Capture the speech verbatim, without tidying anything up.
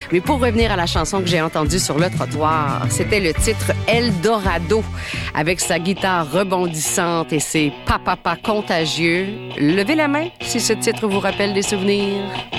Mais pour revenir à la chanson que j'ai entendue sur le trottoir, c'était le titre Eldorado, avec sa guitare rebondissante et ses pa-pa-pa contagieux. Levez la main si ce titre vous rappelle des souvenirs.